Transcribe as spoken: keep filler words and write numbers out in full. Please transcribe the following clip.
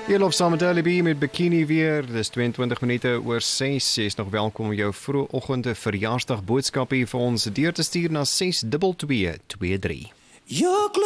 Jy loop saam met Alibi met Bikini weer. Dis tweeëntwintig minute oor ses. Jy is nog welkom om jou vroegoggende verjaarsdag boodskap hier vir ons deur te stuur na ses twee twee twee drie.